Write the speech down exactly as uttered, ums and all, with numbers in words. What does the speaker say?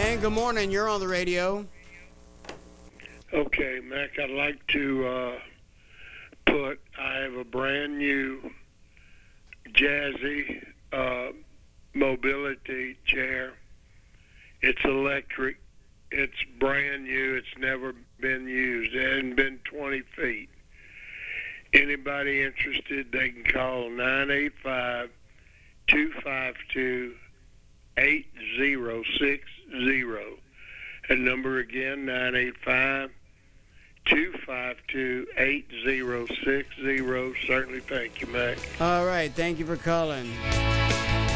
Dan, good morning. You're on the radio. Okay, Mac, I'd like to uh, put, I have a brand new Jazzy uh, mobility chair. It's electric. It's brand new. It's never been used. It hasn't been twenty feet. Anybody interested, they can call nine eight five, two five two, eight zero six zero. And number again, nine eight five, two five two, eight zero six zero. Certainly, thank you, Mac. All right. Thank you for calling.